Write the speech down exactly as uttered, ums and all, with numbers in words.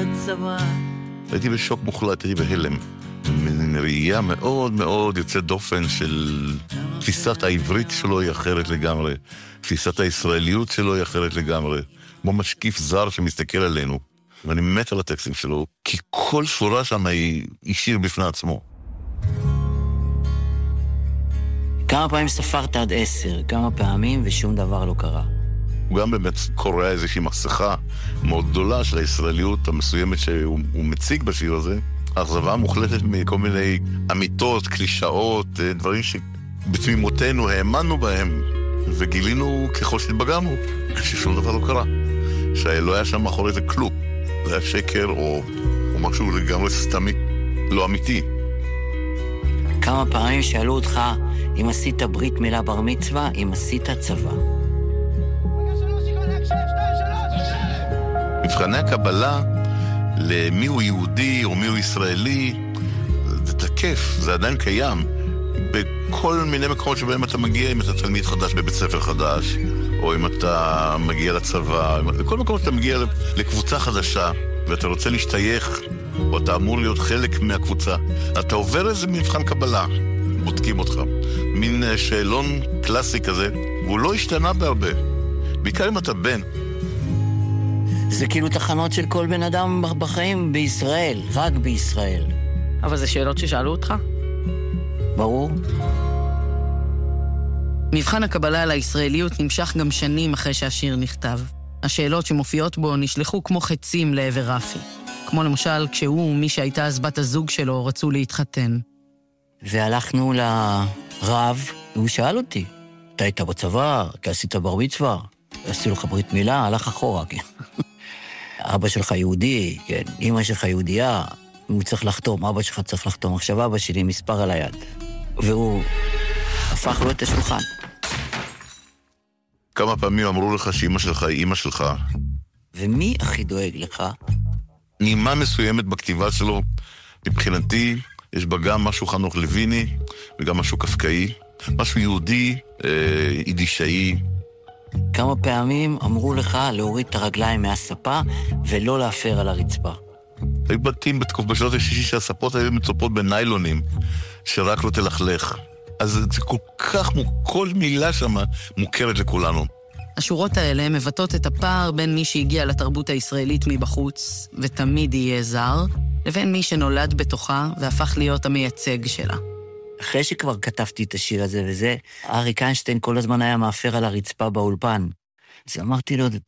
הצבא. הייתי בשוק מוחלט, הייתי בהלם. מין ראייה מאוד מאוד יוצאת דופן של תפיסת העברית שלו היא אחרת לגמרי. תפיסת הישראליות שלו היא אחרת לגמרי. כמו משקיף זר שמסתכל עלינו. ואני מת על הטקסטים שלו, כי כל שורה שם היא שיר בפני עצמו. כמה פעמים ספרת עד עשר, כמה פעמים ושום דבר לא קרה. הוא גם באמת קורא איזושהי מסכה מאוד גדולה של הישראליות המסוימת שהוא מציג בשיר הזה. האכזבה מוחלטת מכל מיני אמיתות, קלישאות, דברים שבתמימותנו האמנו בהם, וגילינו ככל שהתבגרנו, ששום דבר לא קרה. שלא היה שם מאחורי זה כלום. זה היה שקר או, או משהו לגמרי סתמי, לא אמיתי. כמה פעמים שאלו אותך אם עשית ברית מילה בר מצווה, אם עשית צבא. מבחני הקבלה למי הוא יהודי או מי הוא ישראלי, זה תקף, זה עדיין קיים. בכל מיני מקומות שבהם אתה מגיע, אם אתה תלמיד חדש בבית ספר חדש, או אם אתה מגיע לצבא, בכל מקום שאתה מגיע לקבוצה חדשה, ואתה רוצה להשתייך, או אתה אמור להיות חלק מהקבוצה, אתה עובר איזה מבחן קבלה, בודקים אותך. מין שאלון קלאסי כזה, והוא לא השתנה בהרבה. בעיקר אם אתה בן. זה כאילו תחנות של כל בן אדם בחיים בישראל, רק בישראל. אבל זה שאלות ששאלו אותך? ברור. מבחן הקבלה על הישראליות נמשך גם שנים אחרי שהשיר נכתב. השאלות שמופיעות בו נשלחו כמו חצים לעבר רפי. כמו למשל כשהוא ומי שהייתה אז בת הזוג שלו רצו להתחתן. והלכנו לרב, והוא שאל אותי, אתה היית בצבא, כי עשית בר מצווה, עשי לך ברית מילה, הלך אחורה, כן. אבא שלך יהודי, כן, אמא שלך יהודייה, הוא צריך לחתום, אבא שלך צריך לחתום. עכשיו אבא שלי מספר על היד, והוא הפך לו את השולחן. כמה פעמים אמרו לך שאמא שלך היא אמא שלך? ומי הכי דואג לך? נימה מסוימת בכתיבה שלו, מבחינתי, יש בה גם משהו חנוך לויני, וגם משהו קפקאי, משהו יהודי, אה, יידישאי. כמה פעמים אמרו לך להוריד את הרגליים מהספה, ולא להפר על הרצפה. היו בתים בתקוף בשעות השישי שהספות היו מצופות בניילונים, שרק לא תלכלך. אז זה כל כך, כל מילה שם מוכרת לכולנו. השורות האלה מבטאות את הפער בין מי שהגיע לתרבות הישראלית מבחוץ, ותמיד יהיה זר, לבין מי שנולד בתוכה והפך להיות המייצג שלה. אחרי שכבר כתבתי את השיר הזה וזה, אריק איינשטיין כל הזמן היה מאפר על הרצפה באולפן. אז אמרתי לו,